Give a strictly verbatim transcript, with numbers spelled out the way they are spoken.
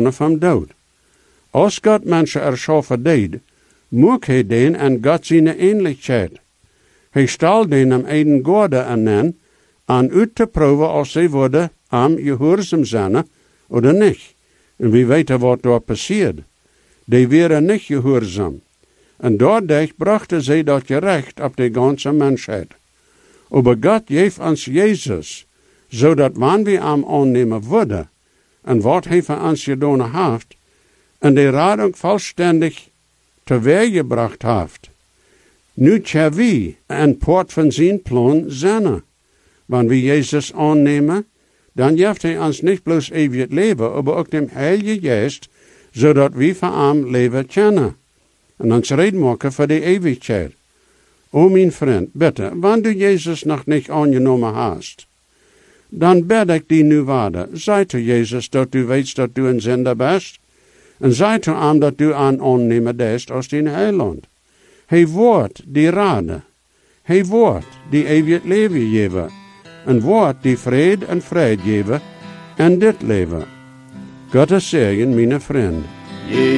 opgestaan van dood. Als God mensen erschaffen deed, moet hij den en God zijn ähnlichkeit. Hij stal den am eigen Gorde aan, aan uit te proeven als zij worden am gehoorzaam zijn, oder niet. En wie weet wat daar passiert. Die waren niet gehoorzaam. En dadurch brachten zij dat gerecht op de ganze mensheid. Aber God geeft ons Jezus, zodat wanneer we am aannemen worden, en wat hij van ons gedaan heeft, en de radung vollständig teweeggebracht heeft. Nu tja wie een poort van zijn plan zijn. Wanneer we Jezus aannemen, dan geeft hij ons niet bloos eeuwig leven, maar ook dem Heilige Geest, zodat we van hem leven kennen. En ons red maken voor de eeuwigheid. O mijn vriend, bitte, wanneer du Jezus nog niet aangenomen hast, dan bid ik die nu waarde. Zei te Jezus dat du weet dat du een zender bent, en zei te hem dat du aan aannemen bent als die heiland. Hij wordt die rade. Hij wordt die eeuwig leven geven. En wordt die vrede en vrijheid geven en dit leven. Gottes zegen, mijn vriend.